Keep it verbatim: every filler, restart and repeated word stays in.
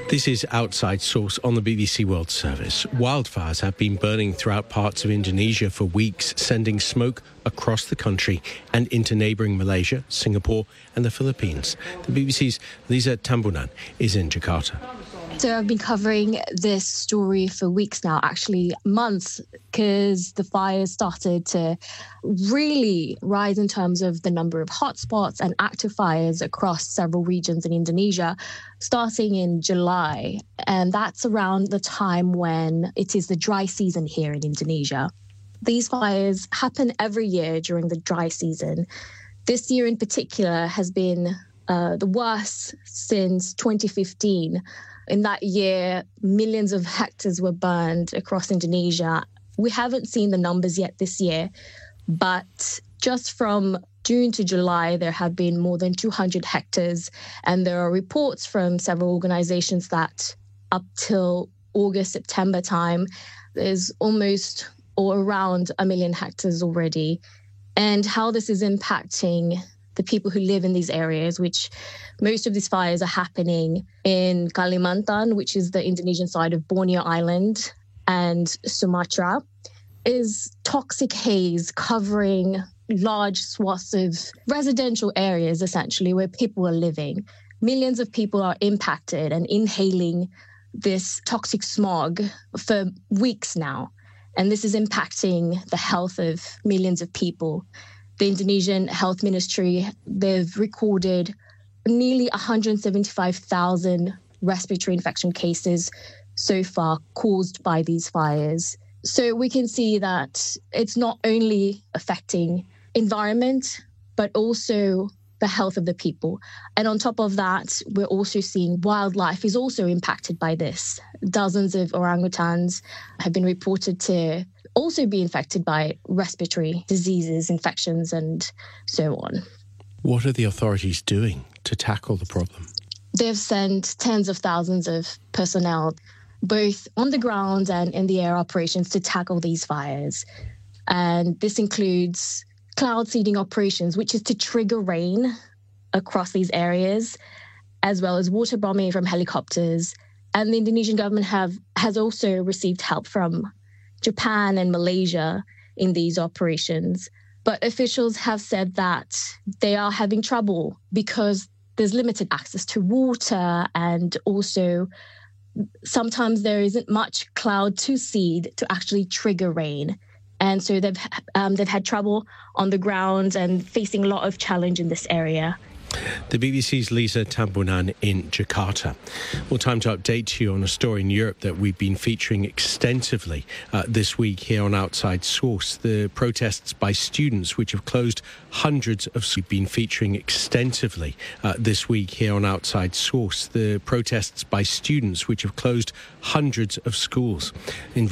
This is Outside Source on the B B C World Service. Wildfires have been burning throughout parts of Indonesia for weeks, sending smoke across the country and into neighbouring Malaysia, Singapore and the Philippines. The B B C's Lisa Tambunan is in Jakarta. So I've been covering this story for weeks now, actually months, because the fires started to really rise in terms of the number of hotspots and active fires across several regions in Indonesia, starting in July. And that's around the time when it is the dry season here in Indonesia. These fires happen every year during the dry season. This year in particular has been uh, the worst since twenty fifteen. In that year, millions of hectares were burned across Indonesia. We haven't seen the numbers yet this year, but just from June to July, there have been more than two hundred hectares. And there are reports from several organizations that up till August, September time, there's almost or around a million hectares already. And how this is impacting the people who live in these areas, which most of these fires are happening in Kalimantan, which is the Indonesian side of Borneo Island, and Sumatra, is toxic haze covering large swaths of residential areas, essentially, where people are living. Millions of people are impacted and inhaling this toxic smog for weeks now. And this is impacting the health of millions of people. The Indonesian Health Ministry, they've recorded nearly one hundred seventy-five thousand respiratory infection cases so far caused by these fires. So we can see that it's not only affecting environment, but also the health of the people. And on top of that, we're also seeing wildlife is also impacted by this. Dozens of orangutans have been reported to also be infected by respiratory diseases, infections, and so on. What are the authorities doing to tackle the problem? They've sent tens of thousands of personnel, both on the ground and in the air operations, to tackle these fires. And this includes cloud seeding operations, which is to trigger rain across these areas, as well as water bombing from helicopters. And the Indonesian government have has also received help from Japan and Malaysia in these operations. But officials have said that they are having trouble because there's limited access to water, and also sometimes there isn't much cloud to seed to actually trigger rain. And so they've um, they've had trouble on the ground and facing a lot of challenge in this area. The B B C's Lisa Tambunan in Jakarta. Well, time to update you on a story in Europe that we've been featuring extensively uh, this week here on Outside Source. The protests by students, which have closed hundreds of... We've been featuring extensively uh, this week here on Outside Source. The protests by students, which have closed hundreds of schools in